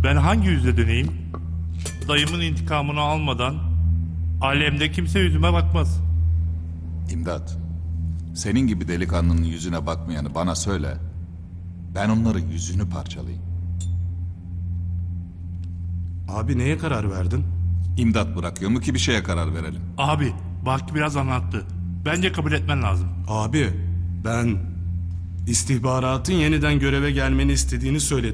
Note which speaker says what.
Speaker 1: Ben hangi yüzle döneyim? Dayımın intikamını almadan alemde kimse yüzüme bakmaz.
Speaker 2: İmdat, senin gibi delikanlının yüzüne bakmayanı bana söyle. Ben onların yüzünü parçalayayım.
Speaker 3: Abi neye karar verdin?
Speaker 2: İmdat bırakıyor mu ki bir şeye karar verelim?
Speaker 1: Abi bak biraz anlattı. Bence kabul etmen lazım.
Speaker 3: Abi ben istihbaratın yeniden göreve gelmeni istediğini söyledim.